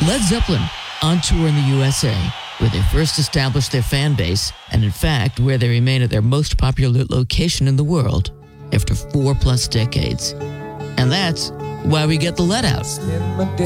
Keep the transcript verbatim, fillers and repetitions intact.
Led Zeppelin, on tour in the U S A, where they first established their fan base, and in fact, where they remain at their most popular location in the world after four plus decades. And that's why we get the let out.